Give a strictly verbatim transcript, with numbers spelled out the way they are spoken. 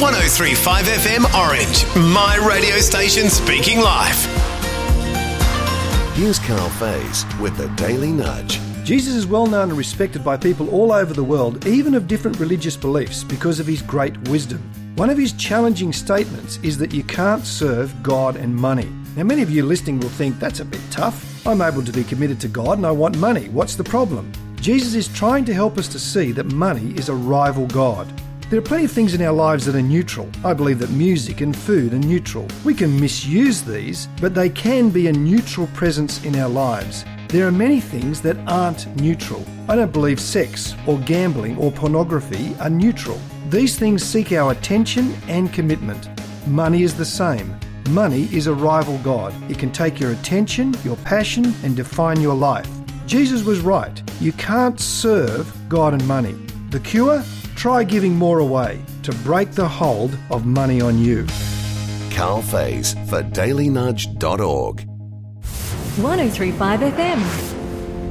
one oh three point five F M Orange, my radio station speaking life. Here's Carl Faze with the Daily Nudge. Jesus is well known and respected by people all over the world, even of different religious beliefs, because of his great wisdom. One of his challenging statements is that you can't serve God and money. Now, many of you listening will think that's a bit tough. I'm able to be committed to God and I want money. What's the problem? Jesus is trying to help us to see that money is a rival God. There are plenty of things in our lives that are neutral. I believe that music and food are neutral. We can misuse these, but they can be a neutral presence in our lives. There are many things that aren't neutral. I don't believe sex or gambling or pornography are neutral. These things seek our attention and commitment. Money is the same. Money is a rival God. It can take your attention, your passion, and define your life. Jesus was right. You can't serve God and money. The cure? Try giving more away to break the hold of money on you. Carl Faze for daily nudge dot org. one oh three point five F M.